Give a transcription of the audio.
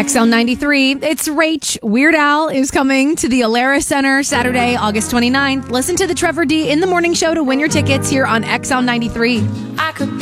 XL93. It's Rach. Weird Al is coming to the Alara Center Saturday, August 29th. Listen to the Trevor D in the Morning Show to win your tickets here on XL93.